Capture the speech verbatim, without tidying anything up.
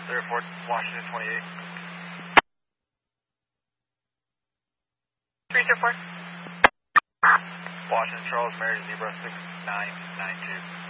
zero four, Washington twenty-eight. three zero four. Washington Charles, Mary Zebra six nine nine two.